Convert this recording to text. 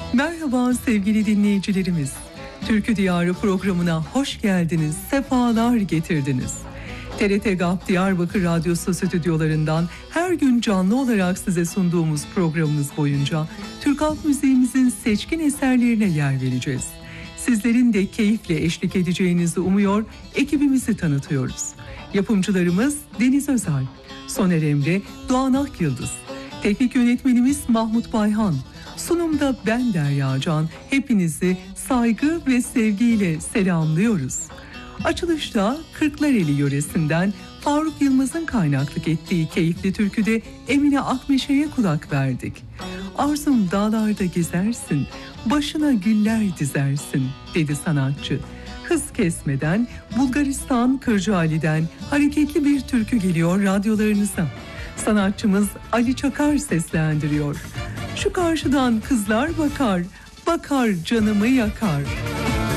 Merhaba sevgili dinleyicilerimiz. Türkü Diyarı programına hoş geldiniz, sefalar getirdiniz. TRT GAP Diyarbakır Radyosu stüdyolarından her gün canlı olarak size sunduğumuz programımız boyunca Türk halk müziğimizin seçkin eserlerine yer vereceğiz. Sizlerin de keyifle eşlik edeceğinizi umuyor, ekibimizi tanıtıyoruz. Yapımcılarımız Deniz Özal, Soner Emre, Doğan Akyıldız. Teknik yönetmenimiz Mahmut Bayhan. Sunumda ben Derya Can. Hepinizi saygı ve sevgiyle selamlıyoruz. Açılışta Kırklareli yöresinden Faruk Yılmaz'ın kaynaklık ettiği keyifli türküde Emine Akmeşe'ye kulak verdik. Arzum dağlarda gezersin, başına güller dizersin dedi sanatçı. Hız kesmeden Bulgaristan Kırcaali'den hareketli bir türkü geliyor radyolarınıza. Sanatçımız Ali Çakar seslendiriyor. Şu karşıdan kızlar bakar, bakar canımı yakar.